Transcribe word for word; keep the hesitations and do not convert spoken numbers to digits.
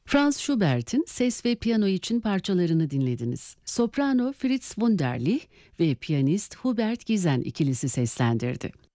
Franz Schubert'in ses ve piyano için parçalarını dinlediniz. Soprano Fritz Wunderlich ve piyanist Hubert Giesen ikilisi seslendirdi.